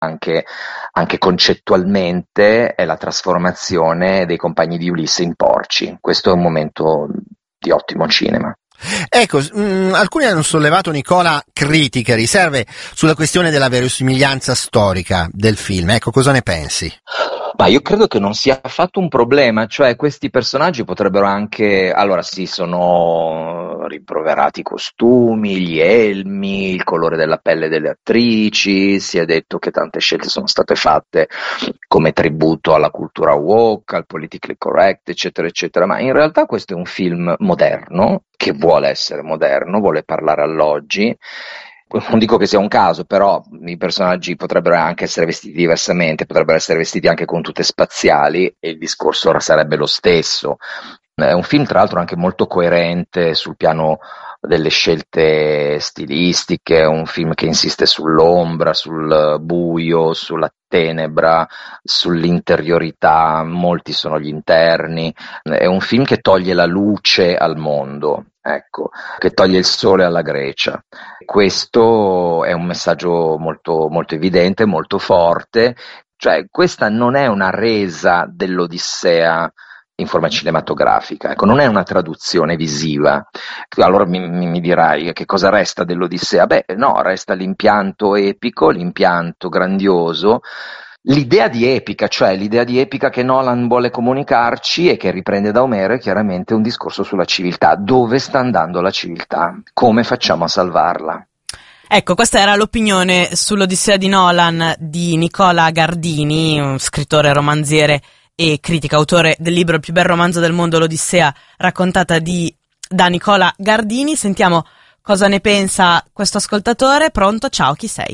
anche concettualmente, è la trasformazione dei compagni di Ulisse in porci. Questo è un momento di ottimo cinema. Ecco, alcuni hanno sollevato, Nicola, critiche, riserve sulla questione della verosimiglianza storica del film. Ecco, cosa ne pensi? Ma io credo che non sia affatto un problema, cioè questi personaggi potrebbero anche, allora sì, sono rimproverati i costumi, gli elmi, il colore della pelle delle attrici, si è detto che tante scelte sono state fatte come tributo alla cultura woke, al politically correct, eccetera, eccetera, ma in realtà questo è un film moderno, che vuole essere moderno, vuole parlare all'oggi. Non dico che sia un caso, però i personaggi potrebbero anche essere vestiti diversamente, potrebbero essere vestiti anche con tute spaziali e il discorso ora sarebbe lo stesso. È un film tra l'altro anche molto coerente sul piano delle scelte stilistiche, è un film che insiste sull'ombra, sul buio, sulla tenebra, sull'interiorità, molti sono gli interni, è un film che toglie la luce al mondo, ecco, che toglie il sole alla Grecia. Questo è un messaggio molto, molto evidente, molto forte, cioè questa non è una resa dell'Odissea in forma cinematografica, ecco, non è una traduzione visiva. Allora mi dirai che cosa resta dell'Odissea? Beh, no, resta l'impianto epico, l'impianto grandioso, l'idea di epica, cioè l'idea di epica che Nolan vuole comunicarci e che riprende da Omero è chiaramente un discorso sulla civiltà. Dove sta andando la civiltà? Come facciamo a salvarla? Ecco, questa era l'opinione sull'Odissea di Nolan di Nicola Gardini, un scrittore, romanziere e critica, autore del libro Il più bel romanzo del mondo, l'Odissea, raccontata da Nicola Gardini. Sentiamo cosa ne pensa questo ascoltatore. Pronto? Ciao, chi sei?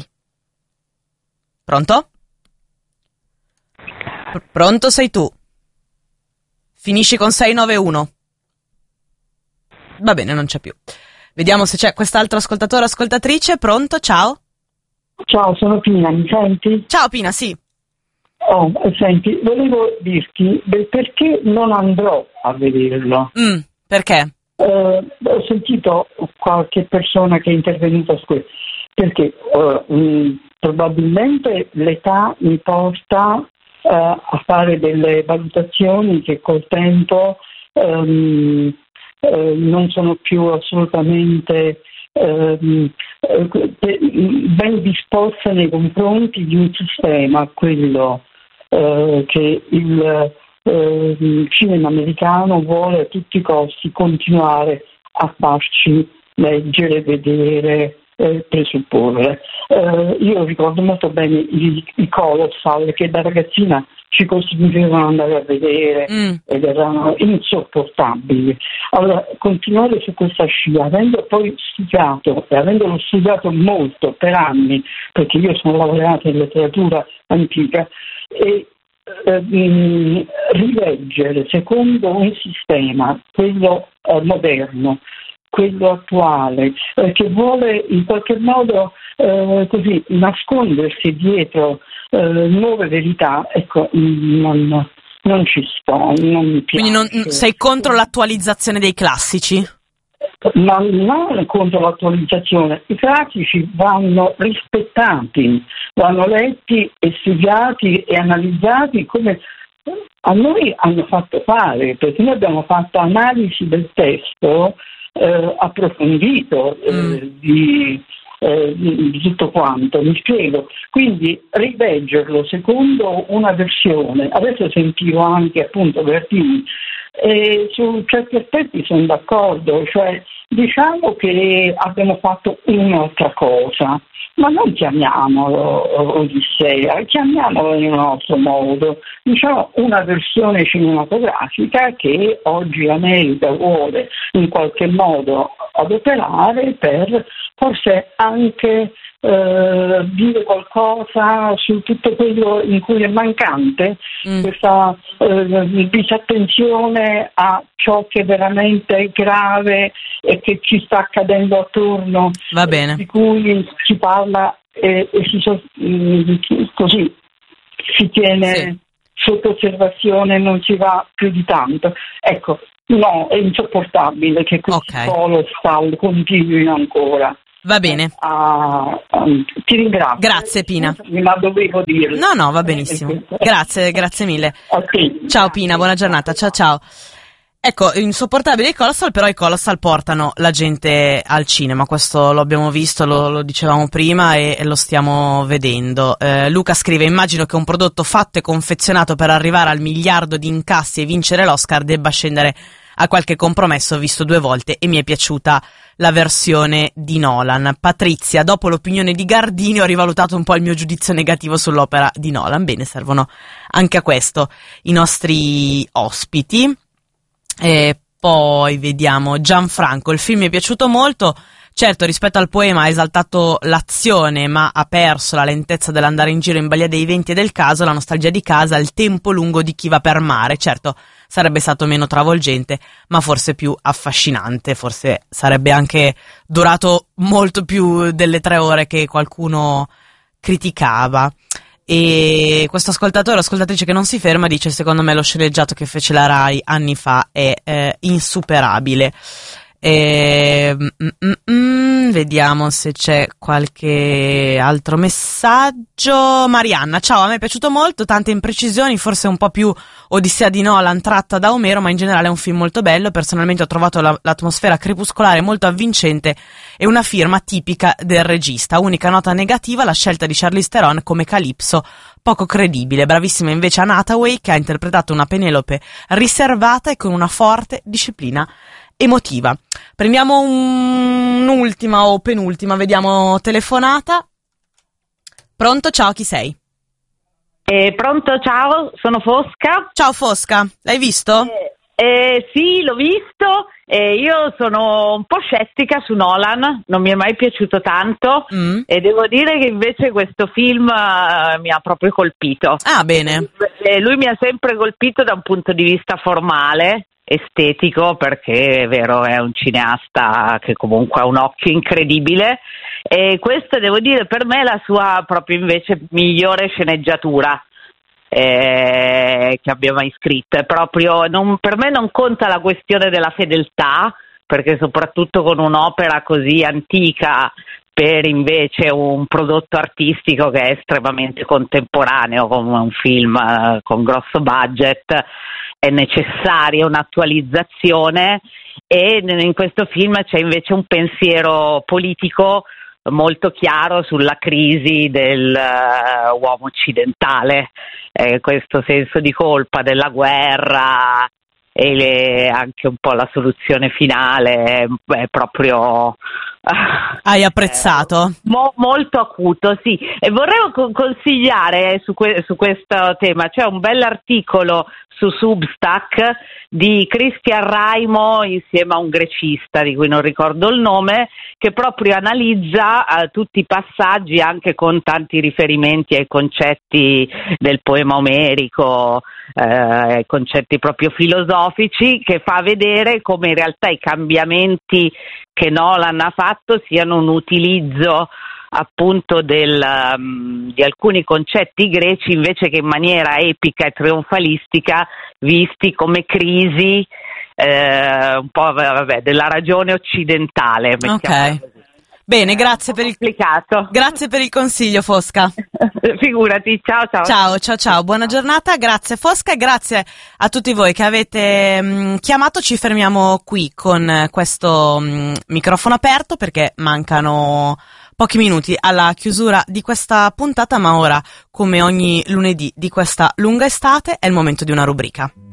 Pronto? Pronto, sei tu. Finisci con 691. Va bene, non c'è più. Vediamo se c'è quest'altro ascoltatore o ascoltatrice. Pronto? Ciao. Ciao, sono Pina, mi senti? Ciao Pina, sì. Oh, senti, volevo dirti del perché non andrò a vederlo. Perché? Ho sentito qualche persona che è intervenuta su questo, perché probabilmente l'età mi porta a fare delle valutazioni che col tempo non sono più assolutamente ben disposte nei confronti di un sistema, quello che il cinema americano vuole a tutti i costi continuare a farci leggere, vedere, presupporre. Io ricordo molto bene i Colossal che da ragazzina ci costringevano ad andare a vedere ed erano insopportabili. Allora, continuare su questa scia, avendo poi studiato e avendolo studiato molto per anni, perché io sono laureata in letteratura antica, e rileggere secondo un sistema, quello moderno, quello attuale, che vuole in qualche modo così nascondersi dietro nuove verità, ecco, non ci sto, non mi piace. Quindi sei contro l'attualizzazione dei classici? Ma non contro l'attualizzazione, i classici vanno rispettati, vanno letti e studiati e analizzati come a noi hanno fatto fare, perché noi abbiamo fatto analisi del testo approfondito di tutto quanto, mi spiego. Quindi rileggerlo secondo una versione, adesso sentivo anche appunto Bertini, e su certi aspetti sono d'accordo, cioè diciamo che abbiamo fatto un'altra cosa, ma non chiamiamolo Odissea, chiamiamolo in un altro modo, diciamo una versione cinematografica che oggi America vuole in qualche modo adoperare per forse anche dire qualcosa su tutto quello in cui è mancante questa disattenzione a ciò che veramente è grave e che ci sta accadendo attorno. Va bene. Di cui si parla e così si tiene sotto osservazione, non si va più di tanto. Ecco, no, è insopportabile che questi colossal continuino ancora. Va bene. Ti ringrazio. Grazie Pina. Ma dovevo dirlo. No, va benissimo. Grazie mille. Okay. Ciao Pina, buona giornata. Ciao. Ecco, insopportabili i Colossal, però i Colossal portano la gente al cinema, questo lo abbiamo visto, lo dicevamo prima e lo stiamo vedendo. Luca scrive: immagino che un prodotto fatto e confezionato per arrivare al miliardo di incassi e vincere l'Oscar debba scendere a qualche compromesso. Ho visto 2 volte e mi è piaciuta la versione di Nolan. Patrizia: dopo l'opinione di Gardini ho rivalutato un po' il mio giudizio negativo sull'opera di Nolan. Bene, servono anche a questo i nostri ospiti. E poi vediamo Gianfranco: il film mi è piaciuto molto, certo rispetto al poema ha esaltato l'azione ma ha perso la lentezza dell'andare in giro in balia dei venti e del caso, la nostalgia di casa, il tempo lungo di chi va per mare. Certo sarebbe stato meno travolgente ma forse più affascinante, forse sarebbe anche durato molto più delle 3 ore che qualcuno criticava. E questo ascoltatore o ascoltatrice che non si ferma dice: secondo me lo sceneggiato che fece la Rai anni fa è insuperabile. Vediamo se c'è qualche altro messaggio. Marianna: ciao, a me è piaciuto molto, tante imprecisioni, forse un po' più Odissea di Nolan tratta da Omero, ma in generale è un film molto bello. Personalmente ho trovato l'atmosfera crepuscolare molto avvincente e una firma tipica del regista. Unica nota negativa, la scelta di Charlize Theron come Calypso, poco credibile. Bravissima invece Anne Hathaway, che ha interpretato una Penelope riservata e con una forte disciplina emotiva. Prendiamo un'ultima o penultima, vediamo, telefonata. Pronto? Ciao, chi sei? Pronto, ciao, sono Fosca. Ciao Fosca, l'hai visto? Sì, l'ho visto. Io sono un po' scettica su Nolan, non mi è mai piaciuto tanto e devo dire che invece questo film mi ha proprio colpito. Ah, bene. Lui mi ha sempre colpito da un punto di vista formale, estetico, perché è vero, è un cineasta che comunque ha un occhio incredibile, e questa devo dire per me è la sua proprio invece migliore sceneggiatura che abbia mai scritto. È proprio, per me non conta la questione della fedeltà, perché soprattutto con un'opera così antica per invece un prodotto artistico che è estremamente contemporaneo come un film con grosso budget è necessaria un'attualizzazione, e in questo film c'è invece un pensiero politico molto chiaro sulla crisi dell'uomo occidentale, questo senso di colpa della guerra e anche un po' la soluzione finale è proprio... Hai apprezzato? Molto acuto, sì. E vorrei consigliare su questo tema, c'è un bell'articolo su Substack di Christian Raimo insieme a un grecista di cui non ricordo il nome, che proprio analizza tutti i passaggi anche con tanti riferimenti ai concetti del poema omerico, ai concetti proprio filosofici, che fa vedere come in realtà i cambiamenti che Nolan ha fatto siano un utilizzo appunto di alcuni concetti greci invece che in maniera epica e trionfalistica visti come crisi un po' della ragione occidentale. Ok, bene, grazie per il consiglio, Fosca. Figurati, ciao, buona giornata, grazie Fosca, e grazie a tutti voi che avete chiamato. Ci fermiamo qui con questo microfono aperto perché mancano pochi minuti alla chiusura di questa puntata, ma ora, come ogni lunedì di questa lunga estate, è il momento di una rubrica.